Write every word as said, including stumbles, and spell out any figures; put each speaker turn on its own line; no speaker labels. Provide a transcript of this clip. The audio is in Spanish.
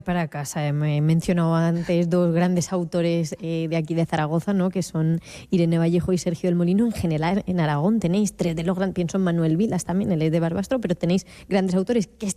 para casa. Eh, me he mencionado antes dos grandes autores eh, de aquí de Zaragoza, ¿no? Que son Irene Vallejo y Sergio del Molino. En general, en Aragón tenéis tres de los grandes, pienso en Manuel Vilas también, él es de Barbastro, pero tenéis grandes autores que